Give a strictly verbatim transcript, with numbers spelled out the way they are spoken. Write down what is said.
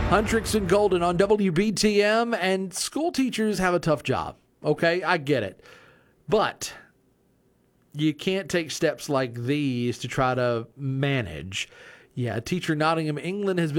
Huntrix and Golden on W B T M, and school teachers have a tough job. Okay, I get it. But you can't take steps like these to try to manage. Yeah, a teacher in Nottingham, England has been